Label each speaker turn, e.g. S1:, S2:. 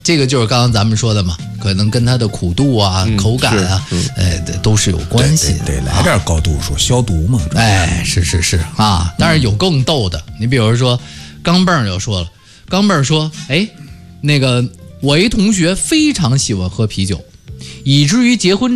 S1: 这个就是刚刚咱们说的嘛，可能跟它的苦度啊、口感啊，都是有关系的。
S2: 对，来点高度数消毒嘛。
S1: 哎，是啊，当然有更逗的，你比如说，钢镚儿就说了，钢镚儿说，哎，那个我一同学非常喜欢喝啤酒，以至于结婚